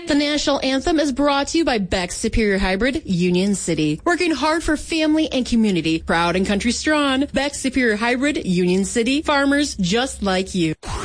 The national anthem is brought to you by Beck's Superior Hybrid, Union City. Working hard for family and community. Proud and country strong. Beck's Superior Hybrid, Union City. Farmers just like you.